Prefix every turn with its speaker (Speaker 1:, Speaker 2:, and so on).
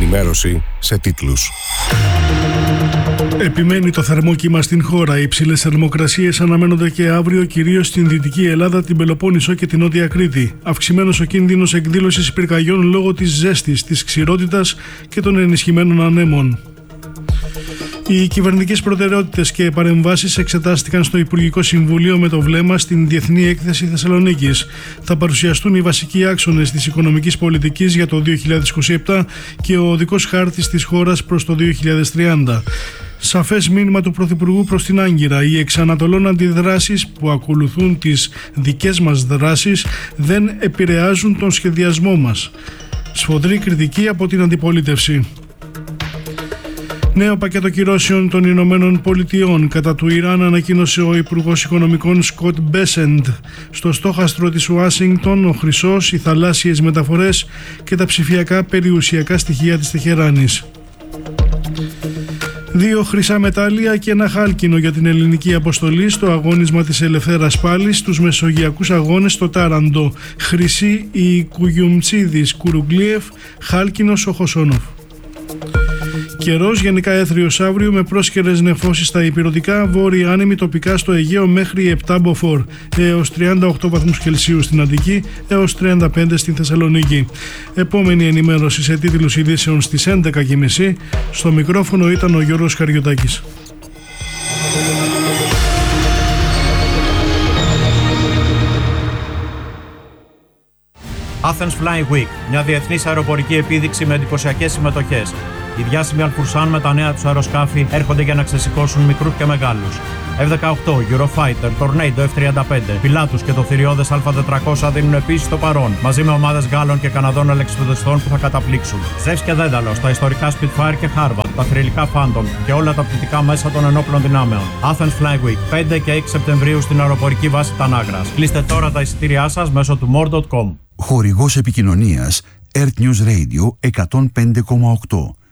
Speaker 1: ενημέρωση σε τίτλους.
Speaker 2: Επιμένει το θερμό κύμα στην χώρα. Οι υψηλές θερμοκρασίες αναμένονται και αύριο, κυρίως στην Δυτική Ελλάδα, την Πελοπόννησο και την Νότια Κρήτη. Αυξημένος ο κίνδυνος εκδήλωσης πυρκαγιών λόγω της ζέστης, της ξηρότητας και των ενισχυμένων ανέμων. Οι κυβερνητικές προτεραιότητες και παρεμβάσεις εξετάστηκαν στο Υπουργικό Συμβούλιο με το βλέμμα στην Διεθνή Έκθεση Θεσσαλονίκης. Θα παρουσιαστούν οι βασικοί άξονες της οικονομικής πολιτικής για το 2027 και ο οδικός χάρτης της χώρας προς το 2030. Σαφές μήνυμα του Πρωθυπουργού προς την Άγκυρα. Οι εξανατολών αντιδράσεις που ακολουθούν τις δικές μας δράσεις δεν επηρεάζουν τον σχεδιασμό μας. Σφοδρή κριτική από την αντιπολίτευση. Νέο πακέτο κυρώσεων των Ηνωμένων Πολιτειών κατά του Ιράν ανακοίνωσε ο Υπουργός Οικονομικών Σκοτ Μπέσεντ. Στο στόχαστρο της Ουάσιγκτον, ο χρυσός, οι θαλάσσιες μεταφορές και τα ψηφιακά περιουσιακά στοιχεία της Τεχεράνης. 2 χρυσά μετάλλια και ένα χάλκινο για την ελληνική αποστολή στο αγώνισμα της Ελευθέρας Πάλης στους Μεσογειακούς Αγώνες στο Τάραντο. Χρυσή η Κουγιουμτσίδης Κουρουγκλίεφ, χάλκινος ο Χωσόνοφ. Καιρός γενικά έθριος αύριο με πρόσκαιρες νεφώσεις στα ηπειρωτικά, βόρεια άνεμη τοπικά στο Αιγαίο μέχρι 7 μποφόρ, έως 38 βαθμούς Κελσίου στην Αττική, έως 35 στην Θεσσαλονίκη. Επόμενη ενημέρωση σε τίτλους ειδήσεων στις 11.30. Στο μικρόφωνο ήταν ο Γιώργος Καριωτάκης.
Speaker 3: Athens Flying Week, μια διεθνής αεροπορική επίδειξη με εντυπωσιακές συμμετοχές. Οι διάσημοι Αλφουρσάν με τα νέα τους αεροσκάφη έρχονται για να ξεσηκώσουν μικρούς και μεγάλους. F-18, Eurofighter, Tornado F-35, Pilatus και το θηριώδες Α400 δίνουν επίσης το παρόν, μαζί με ομάδες Γάλλων και Καναδών ελεξιπτωτιστών που θα καταπλήξουν. Ζεύς και Δένταλος, τα ιστορικά Spitfire και Harvard, τα θρυλικά Phantom και όλα τα πτυτικά μέσα των ενόπλων δυνάμεων. Athens Flying Week, 5 και 6 Σεπτεμβρίου στην αεροπορική βάση Τανάγρας. Κλείστε τώρα τα εισιτήριά σας μέσω του more.com.
Speaker 4: Χορηγός επικοινωνίας Earth News Radio 105,8.